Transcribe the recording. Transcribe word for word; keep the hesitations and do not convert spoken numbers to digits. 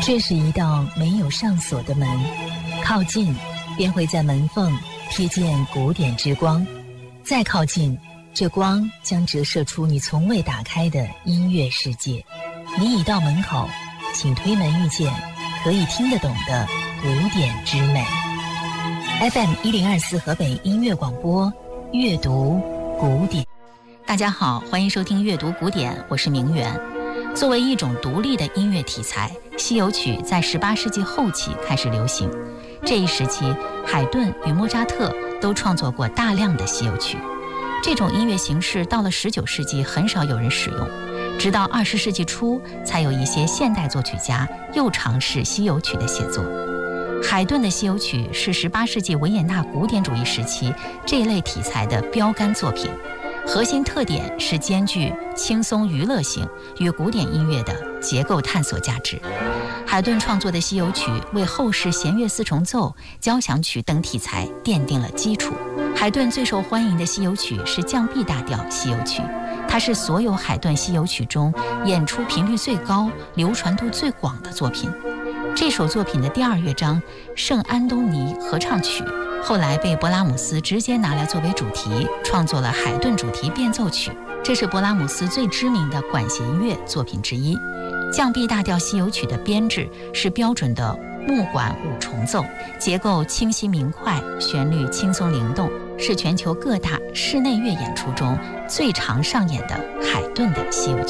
这是一道没有上锁的门，靠近便会在门缝瞥见古典之光，再靠近，这光将折射出你从未打开的音乐世界。你已到门口，请推门遇见可以听得懂的古典之美。 F M 一零二四河北音乐广播，阅读古典。 大家好，欢迎收听阅读古典，我是明媛。作为一种独立的音乐题材，西游曲在十八世纪后期开始流行。这一时期，海顿与莫扎特都创作过大量的西游曲。这种音乐形式到了十九世纪很少有人使用，直到二十世纪初，才有一些现代作曲家又尝试西游曲的写作。海顿的西游曲是十八世纪维也纳古典主义时期这一类题材的标杆作品。核心特点是兼具轻松娱乐性与古典音乐的结构探索价值。海顿创作的西游曲为后世弦乐四重奏、交响曲等题材奠定了基础。海顿最受欢迎的西游曲是降 B 大调西游曲，它是所有海顿西游曲中演出频率最高、流传度最广的作品。这首作品的第二乐章《圣安东尼合唱曲》后来被勃拉姆斯直接拿来作为主题，创作了海顿主题变奏曲。这是勃拉姆斯最知名的管弦乐作品之一。降 B 大调西游曲的编制是标准的木管五重奏，结构清晰明快，旋律轻松灵动，是全球各大室内乐演出中最常上演的海顿的西游曲。